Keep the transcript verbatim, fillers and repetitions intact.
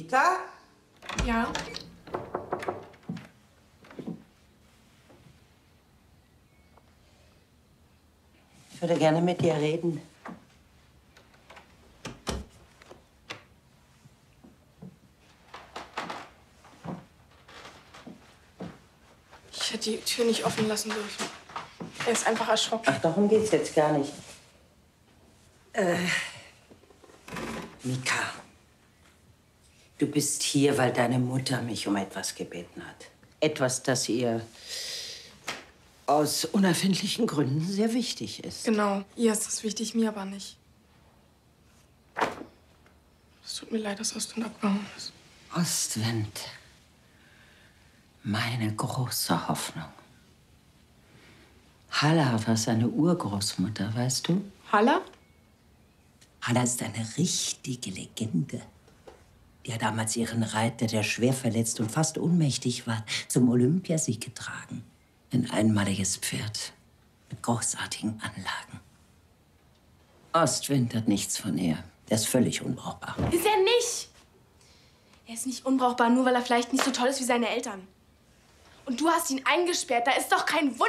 Mika? Ja? Ich würde gerne mit dir reden. Ich hätte die Tür nicht offen lassen dürfen. Er ist einfach erschrocken. Ach, darum geht's jetzt gar nicht. Äh, Mika, du bist hier, weil deine Mutter mich um etwas gebeten hat. Etwas, das ihr aus unerfindlichen Gründen sehr wichtig ist. Genau, ihr ist das wichtig, mir aber nicht. Es tut mir leid, dass Ostwind abgehauen ist. Ostwind, meine große Hoffnung. Halla war seine Urgroßmutter, weißt du? Halla? Halla ist eine richtige Legende. Die hat damals ihren Reiter, der schwer verletzt und fast ohnmächtig war, zum Olympiasieg getragen. Ein einmaliges Pferd mit großartigen Anlagen. Ostwind hat nichts von ihr. Er ist völlig unbrauchbar. Ist er nicht! Er ist nicht unbrauchbar, nur weil er vielleicht nicht so toll ist wie seine Eltern. Und du hast ihn eingesperrt. Da ist doch kein Wunder.